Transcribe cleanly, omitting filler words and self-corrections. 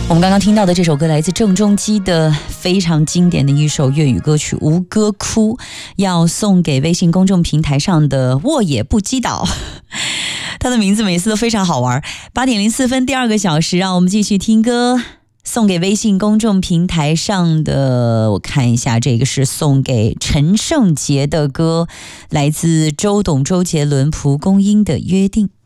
我们刚刚听到的这首歌来自郑中基的非常经典的一首粤语歌曲《吴哥窟》，要送给微信公众平台上的沃野不击倒。他的名字每次都非常好玩。8:04，第二个小时，让我们继续听歌。送给微信公众平台上的，我看一下，这个是送给陈胜杰的歌，来自周董、周杰伦、蒲公英的《约定》。